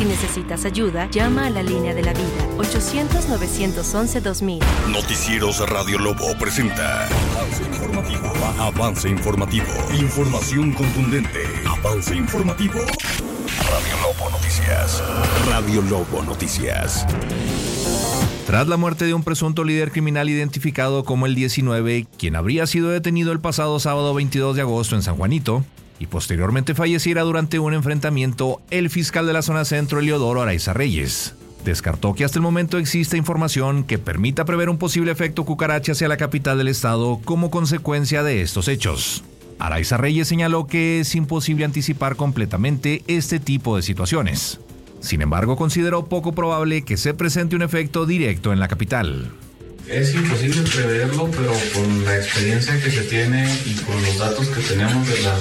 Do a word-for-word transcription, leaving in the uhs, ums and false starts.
Si necesitas ayuda, llama a la línea de la vida, ochocientos, novecientos once, dos mil. Noticieros Radio Lobo presenta Avance Informativo. Avance Informativo. Información contundente. Avance Informativo. Radio Lobo Noticias. Radio Lobo Noticias. Tras la muerte de un presunto líder criminal identificado como el diecinueve, quien habría sido detenido el pasado sábado veintidós de agosto en San Juanito, y posteriormente falleciera durante un enfrentamiento, el fiscal de la zona centro, Eliodoro Araiza Reyes, descartó que hasta el momento exista información que permita prever un posible efecto cucaracha hacia la capital del estado como consecuencia de estos hechos. Araiza Reyes señaló que es imposible anticipar completamente este tipo de situaciones. Sin embargo, consideró poco probable que se presente un efecto directo en la capital. Es imposible preverlo, pero con la experiencia que se tiene y con los datos que tenemos de las